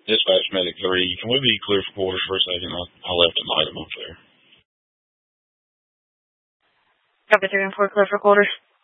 Dispatch Medic 3, can we be clear for quarters for a second? I left an item up there. Copy 3 and 4, clear for quarters.